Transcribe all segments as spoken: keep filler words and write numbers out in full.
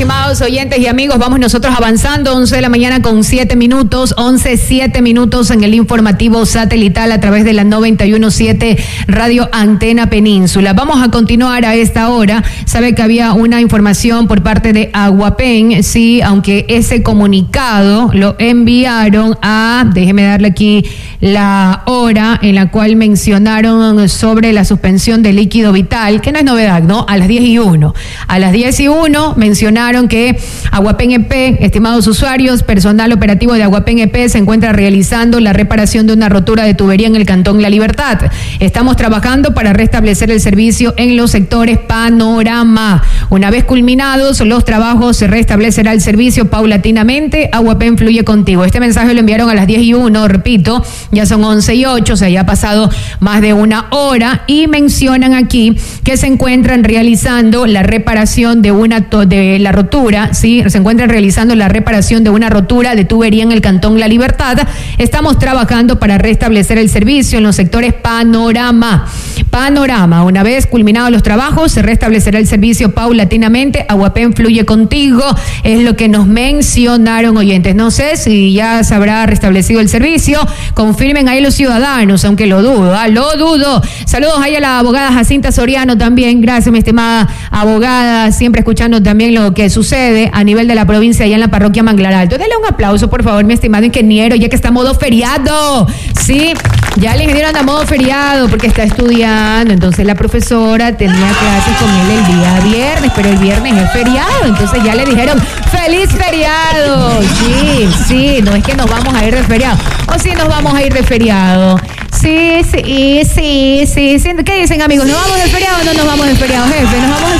estimados oyentes y amigos, vamos nosotros avanzando, once de la mañana con siete minutos, once, siete minutos en el informativo satelital a través de la noventa y uno punto siete Radio Antena Península. Vamos a continuar a esta hora. Sabe que había una información por parte de Aguapen, sí, aunque ese comunicado lo enviaron a, déjeme darle aquí la hora en la cual mencionaron sobre la suspensión del líquido vital, que no es novedad, ¿no? A las diez y uno. A las diez y uno mencionaron que Aguapen E P, estimados usuarios, personal operativo de Aguapen E P se encuentra realizando la reparación de una rotura de tubería en el Cantón La Libertad. Estamos trabajando para restablecer el servicio en los sectores Panorama. Una vez culminados los trabajos, se restablecerá el servicio paulatinamente. Aguapen fluye contigo. Este mensaje lo enviaron a las diez y uno, repito, ya son once y ocho, o sea, ya ha pasado más de una hora, y mencionan aquí que se encuentran realizando la reparación de una to- de la rotura, ¿sí? Se encuentran realizando la reparación de una rotura de tubería en el Cantón La Libertad. Estamos trabajando para restablecer el servicio en los sectores Panorama. Panorama, una vez culminados los trabajos, se restablecerá el servicio paulatinamente. Aguapen fluye contigo, es lo que nos mencionaron oyentes. No sé si ya se habrá restablecido el servicio, confirmen ahí los ciudadanos, aunque lo dudo, ¿ah? lo dudo. Saludos ahí a la abogada Jacinta Soriano también, gracias mi estimada abogada, siempre escuchando también lo que sucede a nivel de la provincia allá en la parroquia Manglar Alto. Dele un aplauso por favor mi estimado ingeniero, ya que está a modo feriado, sí, ya el ingeniero anda a modo feriado porque está estudiando, entonces la profesora tenía clases con él el día viernes, pero el viernes es feriado, entonces ya le dijeron ¡feliz feriado! Sí, sí, no es que nos vamos a ir de feriado, o sí nos vamos a ir de feriado. Sí, sí, sí, sí, sí. ¿Qué dicen amigos? ¿Nos vamos de feriado o no nos vamos de feriado, jefe? ¿Nos vamos de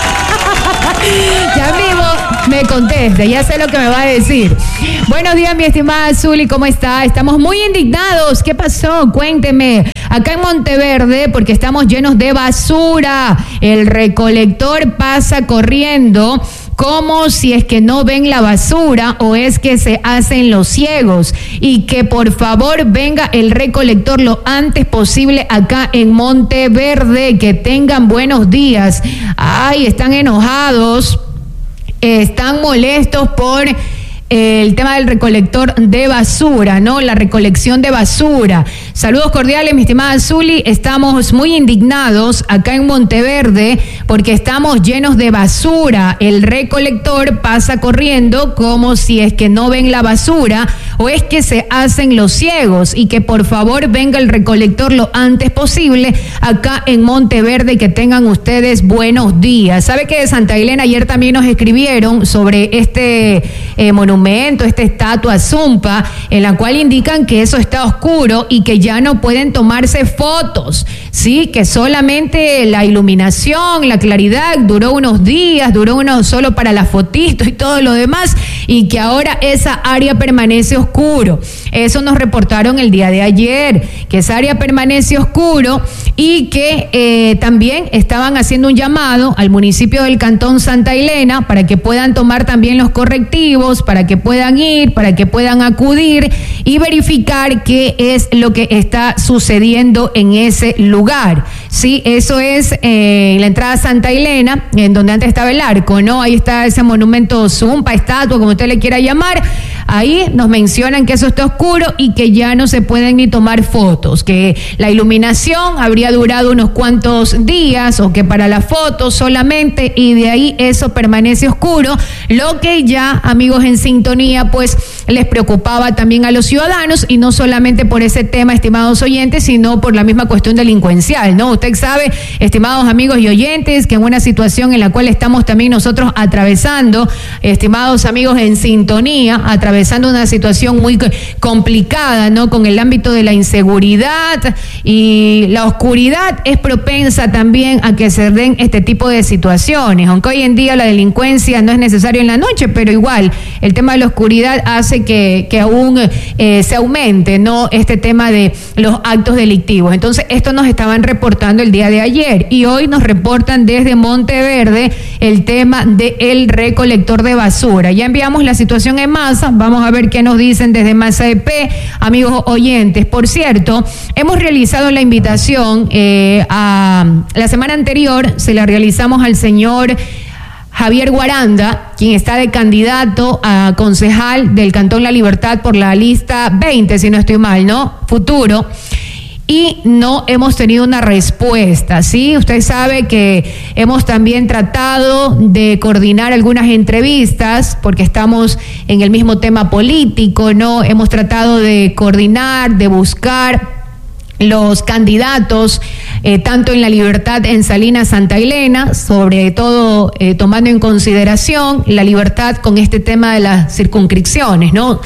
feriado? Ya mismo me conteste, ya sé lo que me va a decir. Buenos días, mi estimada Zuli, ¿cómo está? Estamos muy indignados. ¿Qué pasó? Cuénteme. Acá en Monteverde, porque estamos llenos de basura. El recolector pasa corriendo como si es que no ven la basura o es que se hacen los ciegos, y que por favor venga el recolector lo antes posible acá en Monteverde. Que tengan buenos días. Ay, están enojados, están molestos por el tema del recolector de basura, ¿no? La recolección de basura. Saludos cordiales, mi estimada Zuli. Estamos muy indignados acá en Monteverde porque estamos llenos de basura. El recolector pasa corriendo como si es que no ven la basura o es que se hacen los ciegos, y que por favor venga el recolector lo antes posible acá en Monteverde. Que tengan ustedes buenos días. ¿Sabe que de Santa Elena ayer también nos escribieron sobre este eh, monumento, esta estatua Zumpa, en la cual indican que eso está oscuro y que ya no pueden tomarse fotos, sí, que solamente la iluminación, la claridad duró unos días, duró uno solo para la fotito y todo lo demás, y que ahora esa área permanece oscuro. Eso nos reportaron el día de ayer, que esa área permanece oscuro, y que eh, también estaban haciendo un llamado al municipio del Cantón Santa Elena para que puedan tomar también los correctivos, para que puedan ir, para que puedan acudir y verificar qué es lo que está sucediendo en ese lugar. Sí, eso es eh, la entrada a Santa Elena, en donde antes estaba el arco, ¿no? Ahí está ese monumento Zumpa, estatua, como usted le quiera llamar. Ahí nos mencionan que eso está oscuro y que ya no se pueden ni tomar fotos, que la iluminación habría durado unos cuantos días o que para la foto solamente, y de ahí eso permanece oscuro, lo que ya, amigos en sintonía, pues les preocupaba también a los ciudadanos, y no solamente por ese tema, estimados oyentes, sino por la misma cuestión delincuencial, ¿no? Usted sabe, estimados amigos y oyentes, que en una situación en la cual estamos también nosotros atravesando, estimados amigos en sintonía, atravesando una situación muy complicada, ¿no? Con el ámbito de la inseguridad, y la oscuridad es propensa también a que se den este tipo de situaciones, aunque hoy en día la delincuencia no es necesario en la noche, pero igual el tema de la oscuridad hace que, que aún eh, se aumente, ¿no? Este tema de los actos delictivos. Entonces, esto nos estaban reportando el día de ayer, y hoy nos reportan desde Monteverde el tema del recolector de basura. Ya enviamos la situación en masa, vamos a ver qué nos dicen desde Masa E P, amigos oyentes. Por cierto, hemos realizado la invitación eh, a la semana anterior, se la realizamos al señor Javier Guaranda, quien está de candidato a concejal del Cantón La Libertad por la lista veinte, si no estoy mal, ¿no? Futuro. Y no hemos tenido una respuesta, ¿sí? Usted sabe que hemos también tratado de coordinar algunas entrevistas porque estamos en el mismo tema político, ¿no? Hemos tratado de coordinar, de buscar los candidatos, eh, tanto en La Libertad, en Salinas, Santa Elena, sobre todo eh, tomando en consideración La Libertad con este tema de las circunscripciones, ¿no?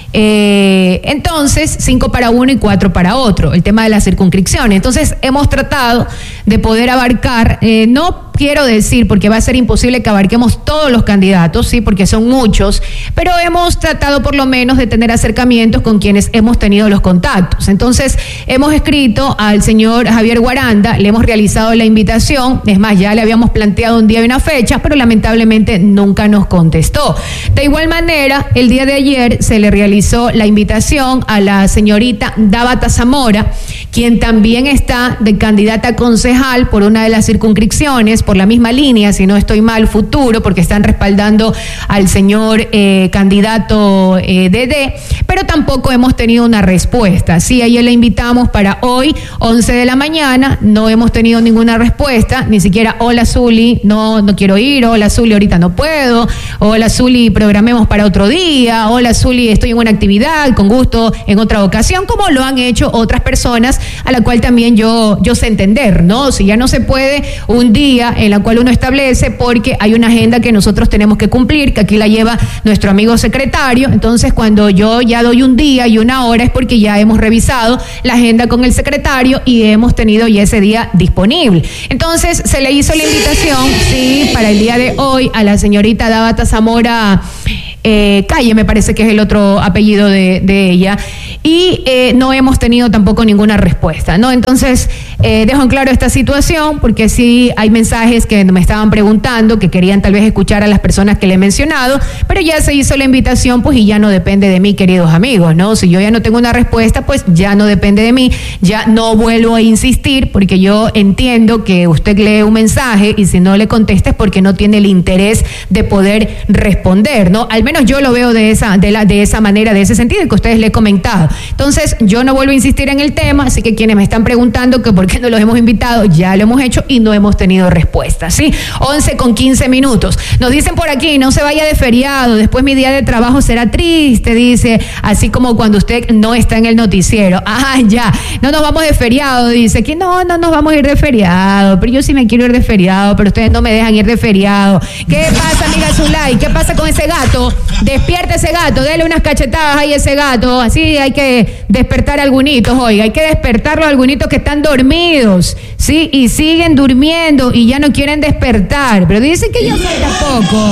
Eh, entonces, cinco para uno y cuatro para otro, el tema de las circunscripciones. Entonces, hemos tratado de poder abarcar, eh, no quiero decir, porque va a ser imposible que abarquemos todos los candidatos, sí, porque son muchos, pero hemos tratado por lo menos de tener acercamientos con quienes hemos tenido los contactos. Entonces, hemos escrito al señor Javier Guaranda, le hemos realizado la invitación, es más, ya le habíamos planteado un día y una fecha, pero lamentablemente nunca nos contestó. De igual manera, el día de ayer se le realizó la invitación a la señorita Dábata Zamora, quien también está de candidata a concejal por una de las circunscripciones, por la misma línea, si no estoy mal, Futuro, porque están respaldando al señor eh, candidato eh, Dede, pero tampoco hemos tenido una respuesta. Sí, ayer le invitamos para hoy, once de la mañana, no hemos tenido ninguna respuesta, ni siquiera hola Zuli, no, no quiero ir, hola Zuli, ahorita no puedo, hola Zuli, programemos para otro día, hola Zuli, estoy en una actividad, con gusto en otra ocasión, como lo han hecho otras personas, a la cual también yo, yo sé entender, ¿no? Si ya no se puede un día en la cual uno establece, porque hay una agenda que nosotros tenemos que cumplir, que aquí la lleva nuestro amigo secretario. Entonces, cuando yo ya doy un día y una hora es porque ya hemos revisado la agenda con el secretario y hemos tenido ya ese día disponible. Entonces, se le hizo la invitación, sí, para el día de hoy a la señorita Dábata Zamora eh, Calle, me parece que es el otro apellido de, de ella, y eh, no hemos tenido tampoco ninguna respuesta, ¿no? Entonces, eh, dejo en claro esta situación, porque sí hay mensajes que me estaban preguntando, que querían tal vez escuchar a las personas que le he mencionado, pero ya se hizo la invitación, pues, y ya no depende de mí, queridos amigos, ¿no? Si yo ya no tengo una respuesta, pues ya no depende de mí, ya no vuelvo a insistir, porque yo entiendo que usted lee un mensaje y si no le contesta es porque no tiene el interés de poder responder, ¿no? Al menos yo lo veo de esa, de la, de esa manera, de ese sentido que ustedes le he comentado. Entonces, yo no vuelvo a insistir en el tema, así que quienes me están preguntando que por qué no los hemos invitado, ya lo hemos hecho y no hemos tenido respuesta, ¿sí? once con quince minutos. Nos dicen por aquí, no se vaya de feriado, después mi día de trabajo será triste, dice, así como cuando usted no está en el noticiero. Ah, ya, no nos vamos de feriado, dice, que no, no nos vamos a ir de feriado, pero yo sí me quiero ir de feriado, pero ustedes no me dejan ir de feriado. ¿Qué pasa, amiga Zulay? ¿Qué pasa con ese gato? Despierta ese gato, dele unas cachetadas ahí a ese gato, así hay que despertar a algunitos, oiga, hay que despertar a algunitos que están dormidos, ¿sí? Y siguen durmiendo y ya no quieren despertar, pero dicen que ya falta poco.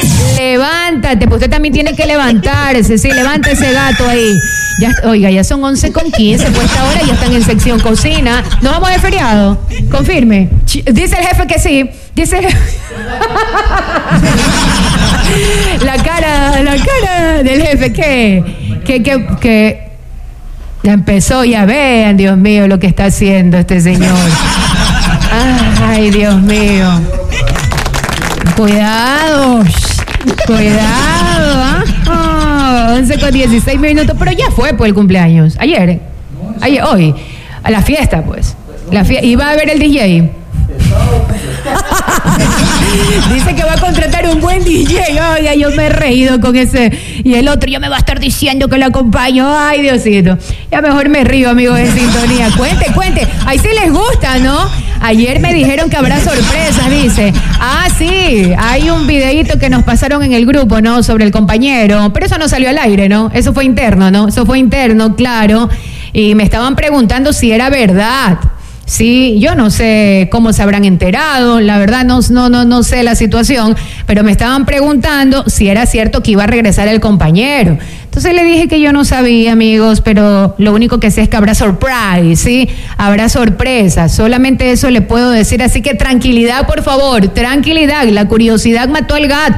Levántate, pues usted también tiene que levantarse, sí, levanta ese gato ahí. Ya, oiga, ya son once con quince, pues esta hora ya están en sección cocina. ¿Nos vamos de feriado? Confirme. Dice el jefe que sí. Dice el jefe. La cara, la cara del jefe, ¿qué? Que, que, que empezó, ya vean, Dios mío, lo que está haciendo este señor. Ay, Dios mío. Cuidado, cuidado, ¿ah? Oh, once con dieciséis minutos, pero ya fue pues el cumpleaños. Ayer, ayer, hoy, a la fiesta, pues. La fiesta, y va a haber el D J. Dice que va a contratar un buen D J. Oiga, yo me he reído con ese. Y el otro ya me va a estar diciendo que lo acompaño. Ay, Diosito. Ya mejor me río, amigos en sintonía. Cuente, cuente. Ahí sí les gusta, ¿no? Ayer me dijeron que habrá sorpresas, dice. Ah, sí. Hay un videíto que nos pasaron en el grupo, ¿no? Sobre el compañero. Pero eso no salió al aire, ¿no? Eso fue interno, ¿no? Eso fue interno, claro. Y me estaban preguntando si era verdad. Sí, yo no sé cómo se habrán enterado, la verdad no, no, no, no sé la situación, pero me estaban preguntando si era cierto que iba a regresar el compañero. Entonces le dije que yo no sabía, amigos, pero lo único que sé es que habrá surprise, ¿sí? Habrá sorpresa, solamente eso le puedo decir, así que tranquilidad, por favor, tranquilidad, la curiosidad mató al gato.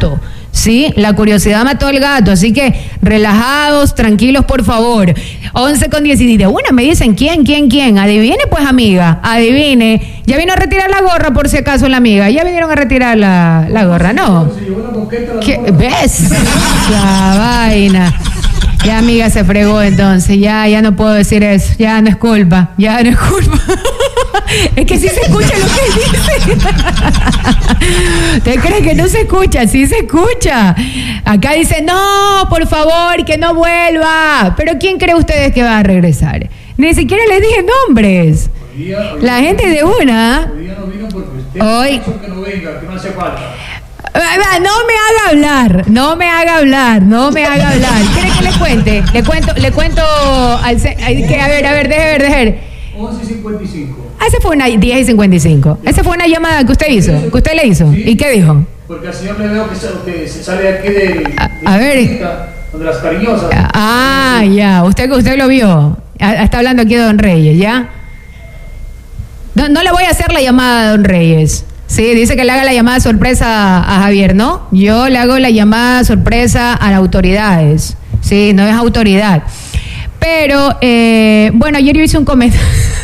Sí, la curiosidad mató al gato, así que relajados, tranquilos, por favor. once con dieciséis. De una me dicen, ¿quién, quién, quién? Adivine, pues, amiga, adivine. Ya vino a retirar la gorra, por si acaso, la amiga. Ya vinieron a retirar la, la gorra, ¿no? ¿Qué? ¿Ves? La vaina. Ya, amiga, se fregó entonces. Ya, ya no puedo decir eso. Ya no es culpa. Ya no es culpa. Es que sí se escucha lo que dice. ¿Te crees que no se escucha? Sí se escucha. Acá dice, no, por favor, que no vuelva. Pero ¿quién cree ustedes que va a regresar? Ni siquiera les dije nombres. Hoy día, hoy La gente de una. Hoy día no vino porque usted hoy... que no venga, que no hace falta. No me haga hablar, no me haga hablar, no me haga hablar. ¿Quiere que le cuente? Le cuento, le cuento al que a ver, a ver, deje ver, deje ver. once y cincuenta y cinco. Ah, esa fue una diez y cincuenta y cinco. Esa fue una llamada que usted hizo, que usted le hizo. ¿Y qué dijo? Porque al señor le veo que se sale de aquí de, a, a ver. Donde las cariñosas. Ah, ya, usted usted lo vio. Está hablando aquí de Don Reyes, ¿ya? No, no le voy a hacer la llamada a Don Reyes. Sí, dice que le haga la llamada sorpresa a Javier, ¿no? Yo le hago la llamada sorpresa a las autoridades. Sí, no es autoridad. Pero, eh, bueno, ayer yo hice un comentario.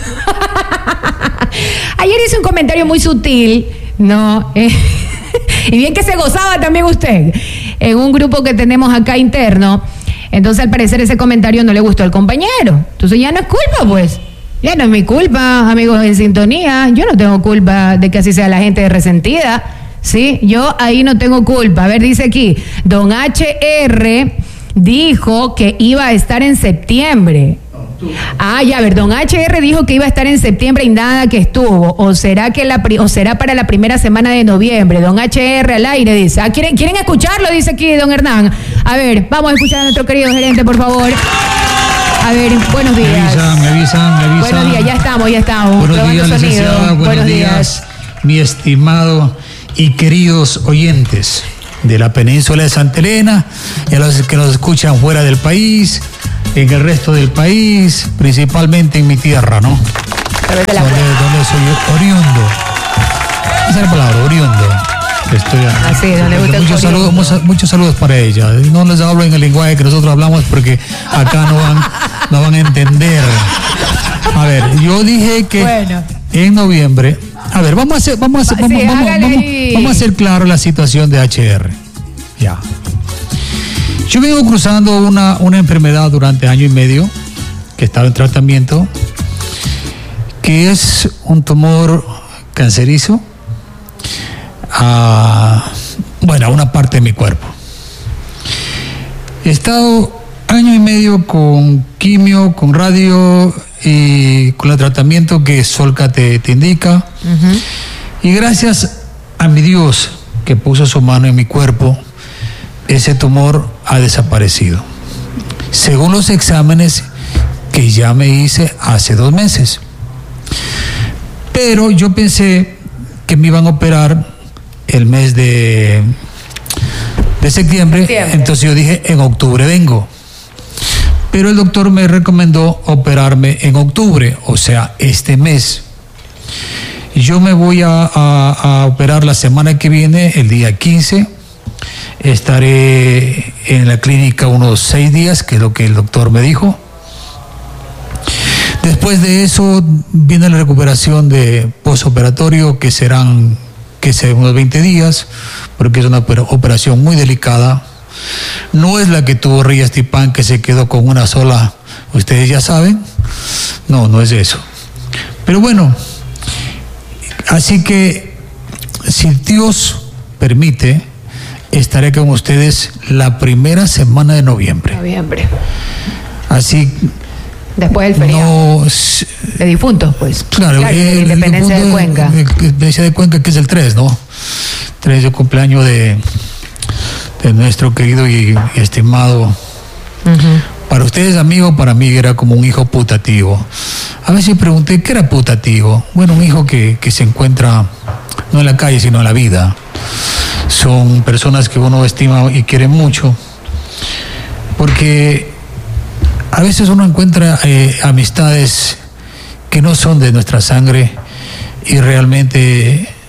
Ayer hice un comentario muy sutil, ¿no? Eh, y bien que se gozaba también usted en un grupo que tenemos acá interno. Entonces, al parecer, ese comentario no le gustó al compañero. Entonces, ya no es culpa, pues. Ya no es mi culpa, amigos en sintonía. Yo no tengo culpa de que así sea la gente resentida. Sí, yo ahí no tengo culpa. A ver, dice aquí, don H R dijo que iba a estar en septiembre. Ah, ya, a ver, don H R dijo que iba a estar en septiembre y nada que estuvo. O será que la o será para la primera semana de noviembre. Don H R al aire dice. Ah, ¿quieren, ¿quieren escucharlo? Dice aquí don Hernán. A ver, vamos a escuchar a nuestro querido gerente, por favor. A ver, buenos días. Me avisan, me avisan, me avisan. Buenos días, ya estamos, ya estamos. Buenos días, licenciada, buenos, buenos días, días, mi estimado y queridos oyentes de la península de Santa Elena, y a los que nos escuchan fuera del país, en el resto del país, principalmente en mi tierra, ¿no? Donde, donde soy oriundo. Esa es la palabra, oriundo. Estoy así, donde gusta muchos, saludos, muchos, muchos saludos para ella. No les hablo en el lenguaje que nosotros hablamos porque acá no van, no van a entender. A ver, yo dije que bueno. En noviembre, a ver, vamos a hacer, vamos a hacer, vamos, sí, vamos, vamos, vamos a hacer claro la situación de H R. Ya. Yo vengo cruzando una, una enfermedad durante año y medio que estaba en tratamiento, que es un tumor cancerizo. A, bueno, a una parte de mi cuerpo. He estado año y medio con quimio, con radio y con el tratamiento que Solca te, te indica. Uh-huh. Y gracias a mi Dios que puso su mano en mi cuerpo, ese tumor ha desaparecido. Según los exámenes que ya me hice hace dos meses. Pero yo pensé que me iban a operar el mes de, de septiembre, septiembre, entonces yo dije, en octubre vengo. Pero el doctor me recomendó operarme en octubre, o sea, este mes. Yo me voy a, a, a operar la semana que viene, el día quince. Estaré en la clínica unos seis días, que es lo que el doctor me dijo. Después de eso viene la recuperación de postoperatorio, que serán que serán unos veinte días, porque es una operación muy delicada. No es la que tuvo Reyes Tipán, que se quedó con una sola, ustedes ya saben. No, no es eso. Pero bueno, así que si Dios permite, estaré con ustedes la primera semana de noviembre. Noviembre. Así. Después del feriado. No, de difuntos, pues. Claro, claro el, la independencia de Cuenca. La independencia de Cuenca, que es el tres, ¿no? tres de cumpleaños de, de nuestro querido y, y estimado. Uh-huh. Para ustedes, amigos, para mí era como un hijo putativo. A veces pregunté, ¿qué era putativo? Bueno, un hijo que, que se encuentra no en la calle, sino en la vida. Son personas que uno estima y quiere mucho. Porque a veces uno encuentra eh, amistades que no son de nuestra sangre y realmente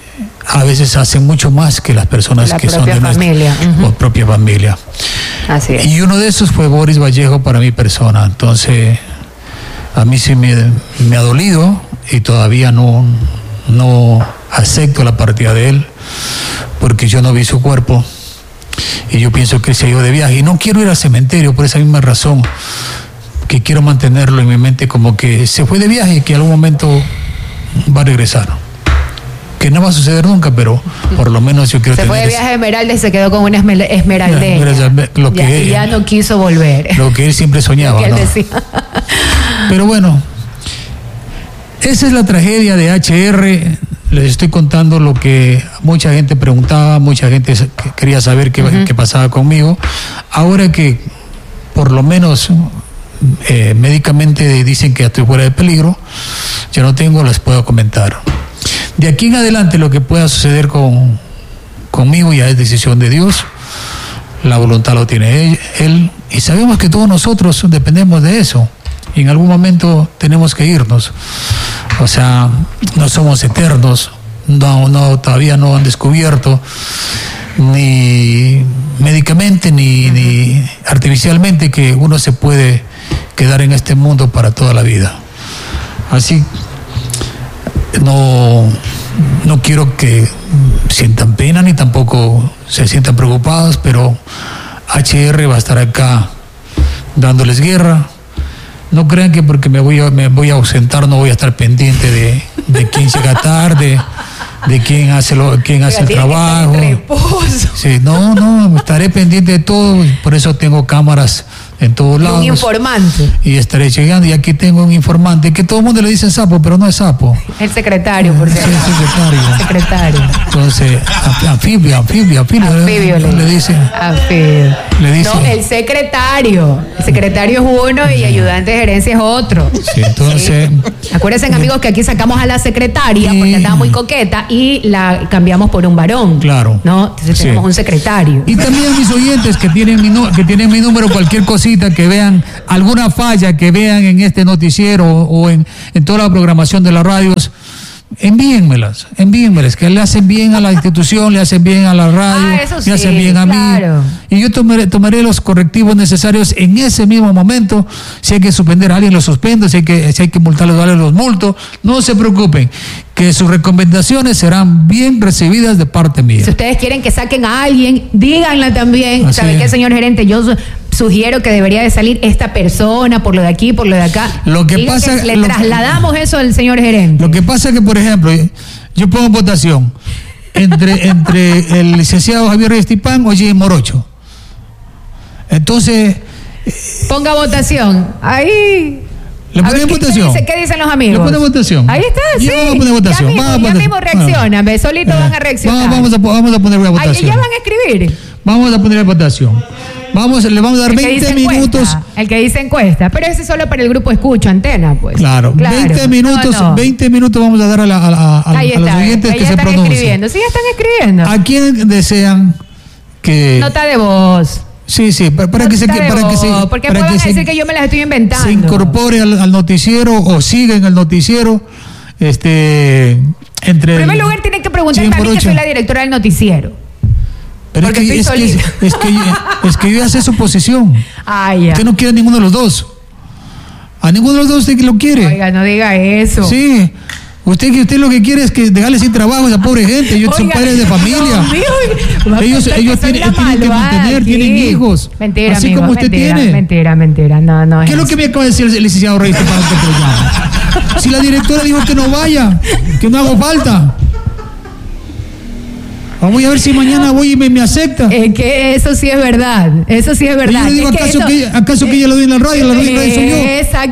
a veces hacen mucho más que las personas la que son de familia. nuestra uh-huh. propia familia. Así es. Y uno de esos fue Boris Vallejo para mi persona. Entonces, a mí sí me, me ha dolido y todavía no, no acepto la partida de él, porque yo no vi su cuerpo y yo pienso que él se ha ido de viaje. Y no quiero ir al cementerio por esa misma razón, que quiero mantenerlo en mi mente como que se fue de viaje y que en algún momento va a regresar. Que no va a suceder nunca, pero por lo menos yo quiero se tener... Se fue de viaje a Esmeralda y se quedó con una esmeraldeña. Lo que ya, él, y ya no quiso volver. Lo que él siempre soñaba, él ¿no? decía. Pero bueno, esa es la tragedia de H R. Les estoy contando lo que mucha gente preguntaba, mucha gente quería saber qué, uh-huh. qué pasaba conmigo. Ahora que por lo menos eh, médicamente dicen que estoy fuera de peligro, yo no tengo, les puedo comentar. De aquí en adelante lo que pueda suceder con, conmigo ya es decisión de Dios, la voluntad lo tiene él, él, y sabemos que todos nosotros dependemos de eso, y en algún momento tenemos que irnos, o sea, no somos eternos, no, no, todavía no han descubierto ni médicamente ni, ni artificialmente que uno se puede quedar en este mundo para toda la vida. Así no, no quiero que sientan pena ni tampoco se sientan preocupados, pero H R va a estar acá dándoles guerra. No crean que porque me voy a, me voy a ausentar no voy a estar pendiente de, de quién llega tarde, de quién hace lo, quién hace el trabajo. Sí, no, no, estaré pendiente de todo, por eso tengo cámaras en todos lados. Un informante. Y estaré llegando, y aquí tengo un informante, que todo el mundo le dice sapo, pero no es sapo. El secretario, por cierto. Sí, el secretario. El secretario. Entonces, anfibio, anfibio, anfibio. Anfibio le, le dice. Anfibio. Le dice. No, el secretario. El secretario es uno y ayudante de gerencia es otro. Sí, entonces. Sí. Acuérdense, amigos, que aquí sacamos a la secretaria y, porque andaba muy coqueta y la cambiamos por un varón. Claro. ¿No? Entonces sí. tenemos un secretario. Y también mis oyentes que tienen mi, que tienen mi número, cualquier cosita que vean, alguna falla que vean en este noticiero o en, en toda la programación de las radios, envíenmelas, envíenmelas, que le hacen bien a la institución, le hacen bien a la radio, ah, eso sí, le hacen bien a claro. mí. Y yo tomaré, tomaré los correctivos necesarios en ese mismo momento. Si hay que suspender a alguien, lo suspendo. Si hay que, si hay que multarlos, darle los multos. No se preocupen, que sus recomendaciones serán bien recibidas de parte mía. Si ustedes quieren que saquen a alguien, díganla también. Así ¿Sabe es. qué, señor gerente? Yo sugiero que debería de salir esta persona por lo de aquí, por lo de acá. Lo que Diga pasa, que le lo, trasladamos eso al señor gerente. Lo que pasa es que, por ejemplo, yo pongo en votación entre, entre el licenciado Javier Estipán o Jimmy Morocho. Entonces... Ponga votación. Ahí... ¿Le ponen votación? ¿Qué, ¿Qué dicen los amigos? ¿Le ponen votación? Ahí está, sí. Ya vamos a poner votación. Ya mismo, vamos a poner, ya mismo reaccionan, bueno, solitos eh, van a reaccionar. Vamos a, vamos a poner la votación. Ahí ya van a escribir. Vamos a poner la votación. Vamos, le vamos a dar veinte minutos. Encuesta, el que dice encuesta, pero ese es solo para el grupo Escucho Antena, pues. Claro, claro. veinte minutos, no, no. veinte minutos vamos a dar a, la, a, a, a, ahí a los está, oyentes ahí que ya se están pronuncien. Escribiendo. Sí, ya están escribiendo. ¿A quién desean que...? Nota de voz. Sí, sí, para, para que se... Para voz, que se porque para puedan que decir se, que yo me las estoy inventando. Se incorpore al, al noticiero o siga en el noticiero. Este, entre en primer el, lugar, tienen que preguntarme a mí que soy la directora del noticiero. Pero porque es que, estoy es, que, es, que, es que yo ya sé su posición. Ah, ya. Usted no quiere a ninguno de los dos. A ninguno de los dos usted lo quiere. Oiga, no diga eso. Sí. Usted, usted lo que quiere es que dejarle sin trabajo a esa pobre gente. Ellos Oiga, son padres de familia. Mío, ellos ellos tienen, tienen que mantener, aquí. Tienen hijos. Mentira, así amigo, como usted mentira, tiene. Mentira, mentira. No, no. ¿Qué es lo que me acaba de decir el licenciado Reyes para este programa? Si la directora dijo que no vaya, que no hago falta. Voy a ver si mañana voy y me, me acepta. Es que eso sí es verdad. Eso sí es verdad. Y yo le digo, es ¿acaso, que, eso, que, ella, ¿acaso eh, que ella lo dio en la radio? La radio soy yo. Exacto.